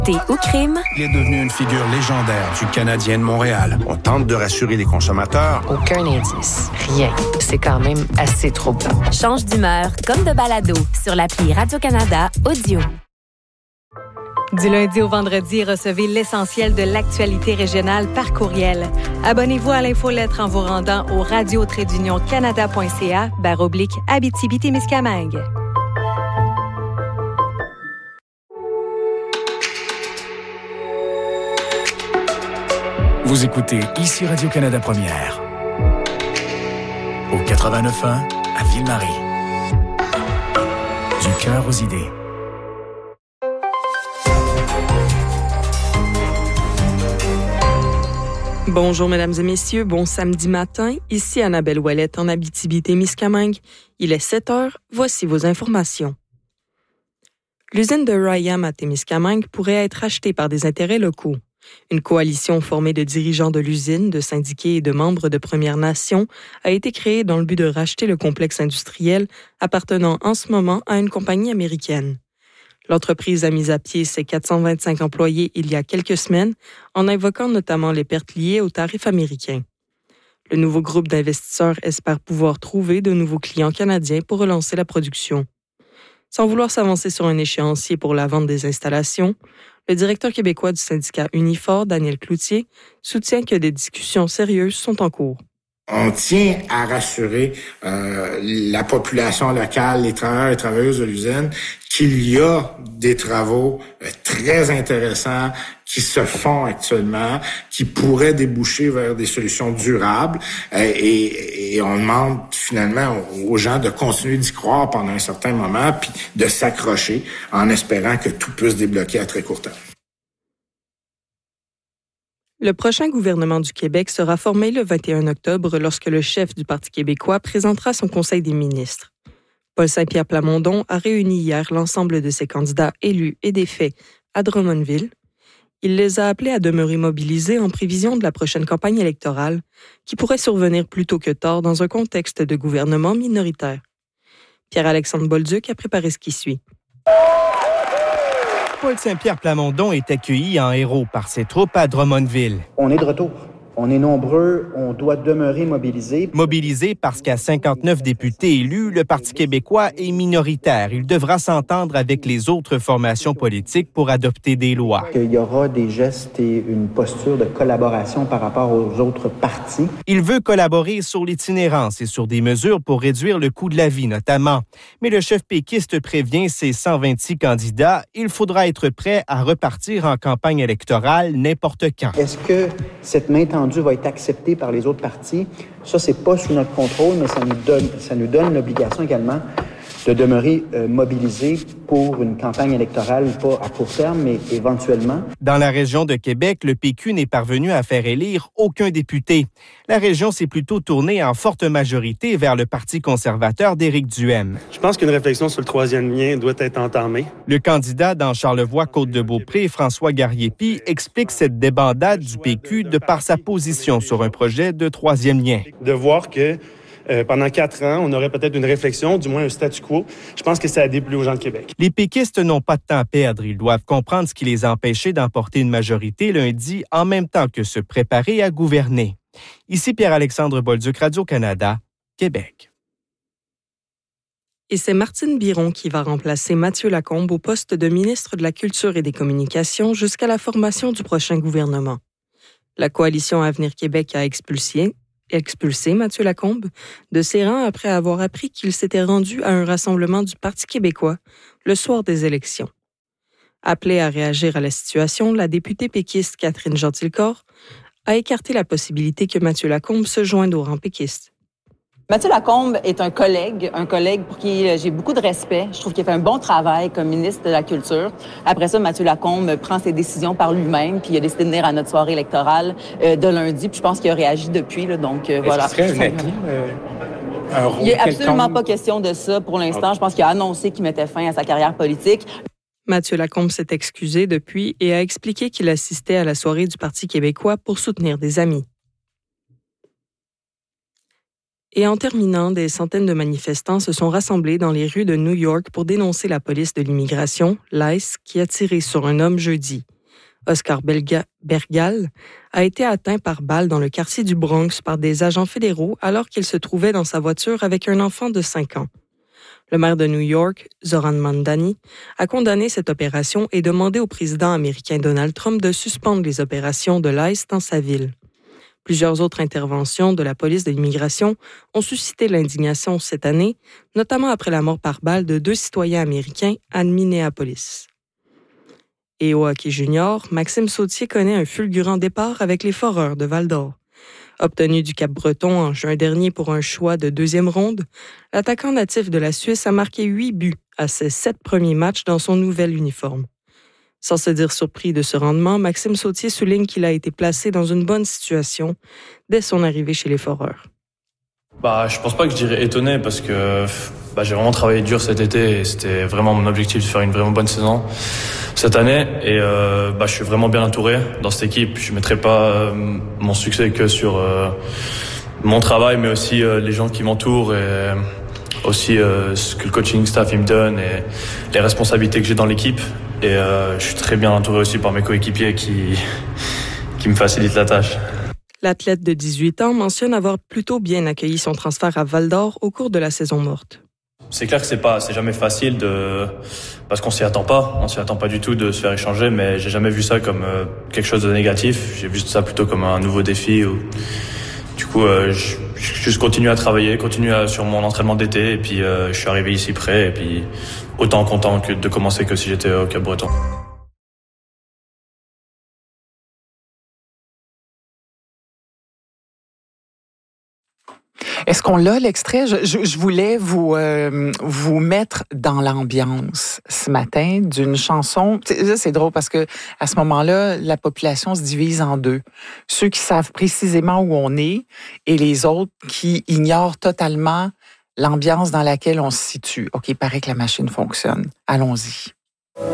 Thé ou crime? Il est devenu une figure légendaire du Canadien de Montréal. On tente de rassurer les consommateurs. Aucun indice. Rien. C'est quand même assez troublant. Change d'humeur comme de balado sur l'appli Radio-Canada Audio. Du lundi au vendredi, recevez l'essentiel de l'actualité régionale par courriel. Abonnez-vous à l'infolettre en vous rendant au radio-canada.ca/Abitibi-Témiscamingue. Vous écoutez ici Radio-Canada Première. Au 89.1 à Ville-Marie. Du cœur aux idées. Bonjour, mesdames et messieurs. Bon samedi matin. Ici Annabelle Ouellette en Abitibi-Témiscamingue. Il est 7 heures. Voici vos informations. L'usine de Ryam à Témiscamingue pourrait être achetée par des intérêts locaux. Une coalition formée de dirigeants de l'usine, de syndiqués et de membres de Premières Nations a été créée dans le but de racheter le complexe industriel appartenant en ce moment à une compagnie américaine. L'entreprise a mis à pied ses 425 employés il y a quelques semaines en invoquant notamment les pertes liées aux tarifs américains. Le nouveau groupe d'investisseurs espère pouvoir trouver de nouveaux clients canadiens pour relancer la production. Sans vouloir s'avancer sur un échéancier pour la vente des installations, le directeur québécois du syndicat Unifor, Daniel Cloutier, soutient que des discussions sérieuses sont en cours. On tient à rassurer la population locale, les travailleurs et travailleuses de l'usine, qu'il y a des travaux très intéressants qui se font actuellement, qui pourraient déboucher vers des solutions durables. Et on demande finalement aux gens de continuer d'y croire pendant un certain moment, puis de s'accrocher en espérant que tout puisse débloquer à très court terme. Le prochain gouvernement du Québec sera formé le 21 octobre lorsque le chef du Parti québécois présentera son Conseil des ministres. Paul Saint-Pierre Plamondon a réuni hier l'ensemble de ses candidats élus et défaits à Drummondville. Il les a appelés à demeurer mobilisés en prévision de la prochaine campagne électorale, qui pourrait survenir plus tôt que tard dans un contexte de gouvernement minoritaire. Pierre-Alexandre Bolduc a préparé ce qui suit. Paul Saint-Pierre Plamondon est accueilli en héros par ses troupes à Drummondville. On est de retour. On est nombreux, on doit demeurer mobilisés. Mobilisés parce qu'à 59 députés élus, le Parti québécois est minoritaire. Il devra s'entendre avec les autres formations politiques pour adopter des lois. Il y aura des gestes et une posture de collaboration par rapport aux autres partis. Il veut collaborer sur l'itinérance et sur des mesures pour réduire le coût de la vie, notamment. Mais le chef péquiste prévient ses 126 candidats, il faudra être prêt à repartir en campagne électorale n'importe quand. Est-ce que cette main tendue va être accepté par les autres partis? Ça, c'est pas sous notre contrôle, mais ça nous donne l'obligation également de demeurer mobilisés pour une campagne électorale, pas à court terme, mais éventuellement. Dans la région de Québec, le PQ n'est parvenu à faire élire aucun député. La région s'est plutôt tournée en forte majorité vers le Parti conservateur d'Éric Duhaime. Je pense qu'une réflexion sur le troisième lien doit être entamée. Le candidat dans Charlevoix-Côte-de-Beaupré, François Garriépi, explique cette débandade du PQ de par sa position sur un projet de troisième lien. De voir que pendant 4 ans, on aurait peut-être une réflexion, du moins un statu quo. Je pense que ça a déplu aux gens de Québec. Les péquistes n'ont pas de temps à perdre. Ils doivent comprendre ce qui les a empêchés d'emporter une majorité lundi en même temps que se préparer à gouverner. Ici Pierre-Alexandre Bolduc, Radio-Canada, Québec. Et c'est Martine Biron qui va remplacer Mathieu Lacombe au poste de ministre de la Culture et des Communications jusqu'à la formation du prochain gouvernement. La coalition Avenir Québec a expulsé Mathieu Lacombe de ses rangs après avoir appris qu'il s'était rendu à un rassemblement du Parti québécois le soir des élections. Appelée à réagir à la situation, la députée péquiste Catherine Gentilcorps a écarté la possibilité que Mathieu Lacombe se joigne au rang péquiste. Mathieu Lacombe est un collègue pour qui j'ai beaucoup de respect. Je trouve qu'il fait un bon travail comme ministre de la Culture. Après ça, Mathieu Lacombe prend ses décisions par lui-même, puis il a décidé de venir à notre soirée électorale de lundi, puis je pense qu'il a réagi depuis. Là, donc, voilà. Est-ce qu'il serait un acquis, un rôle il n'y a absolument quelconque? Pas question de ça pour l'instant. Je pense qu'il a annoncé qu'il mettait fin à sa carrière politique. Mathieu Lacombe s'est excusé depuis et a expliqué qu'il assistait à la soirée du Parti québécois pour soutenir des amis. Et en terminant, des centaines de manifestants se sont rassemblés dans les rues de New York pour dénoncer la police de l'immigration, l'ICE, qui a tiré sur un homme jeudi. Oscar Bergal a été atteint par balle dans le quartier du Bronx par des agents fédéraux alors qu'il se trouvait dans sa voiture avec un enfant de 5 ans. Le maire de New York, Zoran Mamdani, a condamné cette opération et demandé au président américain Donald Trump de suspendre les opérations de l'ICE dans sa ville. Plusieurs autres interventions de la police de l'immigration ont suscité l'indignation cette année, notamment après la mort par balle de 2 citoyens américains à Minneapolis. Et au hockey junior, Maxime Sautier connaît un fulgurant départ avec les Foreurs de Val-d'Or. Obtenu du Cap-Breton en juin dernier pour un choix de 2e ronde, l'attaquant natif de la Suisse a marqué 8 buts à ses 7 premiers matchs dans son nouvel uniforme. Sans se dire surpris de ce rendement, Maxime Sautier souligne qu'il a été placé dans une bonne situation dès son arrivée chez les Foreurs. Je pense pas que je dirais étonné parce que j'ai vraiment travaillé dur cet été et c'était vraiment mon objectif de faire une vraiment bonne saison cette année et je suis vraiment bien entouré dans cette équipe. Je mettrai pas mon succès que sur mon travail mais aussi les gens qui m'entourent et aussi ce que le coaching staff il me donne et les responsabilités que j'ai dans l'équipe et je suis très bien entouré aussi par mes coéquipiers qui me facilitent la tâche. L'athlète de 18 ans mentionne avoir plutôt bien accueilli son transfert à Val-d'Or au cours de la saison morte. C'est clair que c'est jamais facile parce qu'on s'y attend pas du tout de se faire échanger, mais j'ai jamais vu ça comme quelque chose de négatif. J'ai vu ça plutôt comme un nouveau défi. Du coup, je juste continue à travailler, sur mon entraînement d'été, et puis je suis arrivé ici prêt, et puis autant content de commencer que si j'étais au Cap-Breton. Est-ce qu'on l'a, l'extrait? Je voulais vous mettre dans l'ambiance ce matin d'une chanson. C'est drôle parce que à ce moment-là, la population se divise en deux. Ceux qui savent précisément où on est et les autres qui ignorent totalement l'ambiance dans laquelle on se situe. OK, il paraît que la machine fonctionne. Allons-y.